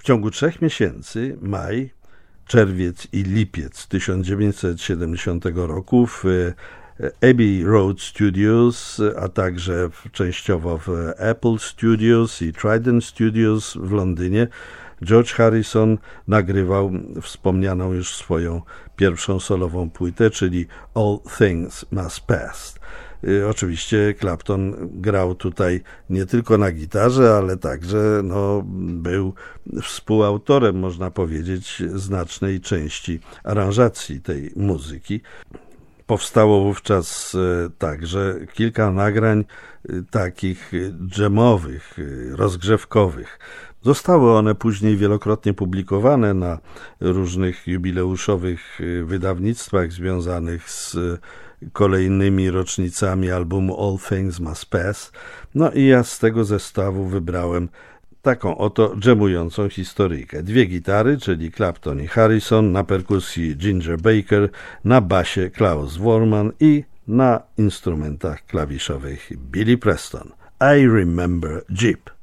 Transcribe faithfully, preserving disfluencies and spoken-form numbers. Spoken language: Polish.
ciągu trzech miesięcy, maj, czerwiec i lipiec tysiąc dziewięćset siedemdziesiątego roku w Abbey Road Studios, a także częściowo w Apple Studios i Trident Studios w Londynie George Harrison nagrywał wspomnianą już swoją pierwszą solową płytę, czyli All Things Must Pass. Oczywiście Clapton grał tutaj nie tylko na gitarze, ale także no, był współautorem, można powiedzieć, znacznej części aranżacji tej muzyki. Powstało wówczas także kilka nagrań takich dżemowych, rozgrzewkowych. Zostały one później wielokrotnie publikowane na różnych jubileuszowych wydawnictwach związanych z kolejnymi rocznicami albumu All Things Must Pass. No i ja z tego zestawu wybrałem taką oto dżemującą historyjkę. Dwie gitary, czyli Clapton i Harrison, na perkusji Ginger Baker, na basie Klaus Voormann i na instrumentach klawiszowych Billy Preston. I Remember Jeep.